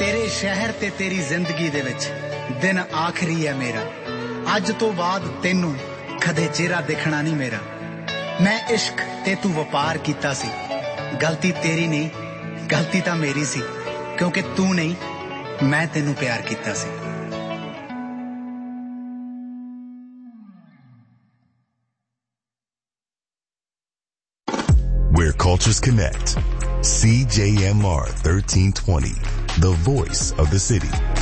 तेरे शहर ते तेरी जिंदगी दे विच दिन आखरी है मेरा। अज तो बाद तेनू कदे चेहरा देखना नहीं मेरा। मैं इश्क ते तू वपार कीता सी, गलती तेरी नहीं गलती तां मेरी सी, क्योंकि तू नहीं मैं तेनू प्यार कीता सी। Where cultures connect. CJMR 1320, the voice of the city.